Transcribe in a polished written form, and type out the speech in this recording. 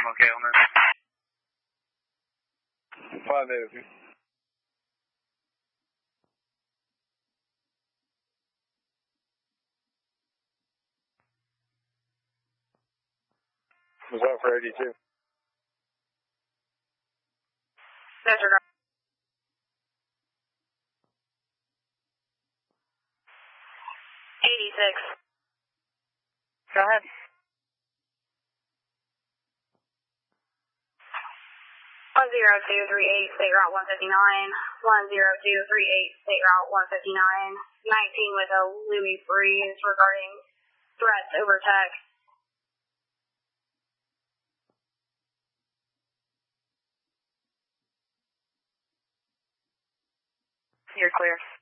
okay on this? 580. Was that for 82? Disregard. 86. Go ahead. 10238, state route 159. 10238, state route 159. 19 with a Louis Freeze regarding threats over text. You're clear.